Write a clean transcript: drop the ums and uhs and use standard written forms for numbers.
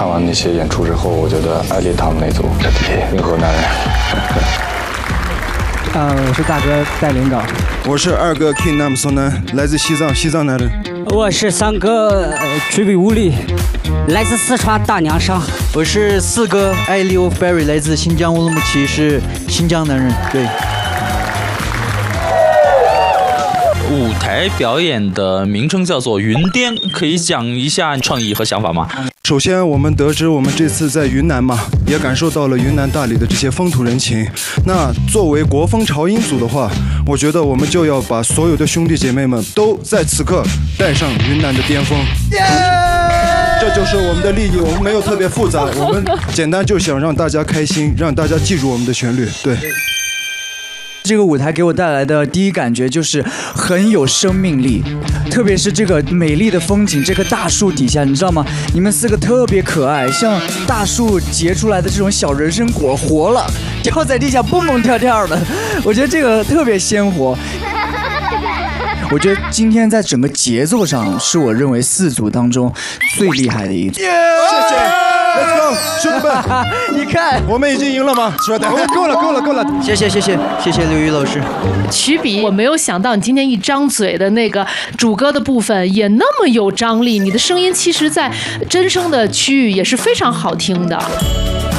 看完那些演出之后，我觉得艾丽他们那组这比任何男人。 我是大哥戴领导。 我是二哥 King Nam Sonan， 来自西藏男人。 我是三哥曲比乌力，来自四川大凉山。 我是四哥艾利欧 Ferry， 来自新疆乌鲁木齐，是新疆男人。对。 舞台表演的名称叫做云巅，可以讲一下创意和想法吗？ 首先，我们得知我们这次在云南嘛，也感受到了云南大理的这些风土人情。那作为国风潮音组的话，我觉得我们就要把所有的兄弟姐妹们都在此刻带上云南的巅峰。这就是我们的利益，我们没有特别复杂，我们简单就想让大家开心，让大家记住我们的旋律。对。 这个舞台给我带来的第一感觉就是很有生命力，特别是这个美丽的风景，这棵大树底下，你知道吗？你们四个特别可爱，像大树结出来的这种小人参果，活了，掉在地下蹦蹦跳跳的，我觉得这个特别鲜活。我觉得今天在整个节奏上，是我认为四组当中最厉害的一组。谢谢。Let's go， 兄弟们！你看， 我们已经赢了吗？说的够了！谢谢刘宇老师。 曲比，我没有想到你今天一张嘴的那个主歌的部分也那么有张力，你的声音其实在真声的区域也是非常好听的。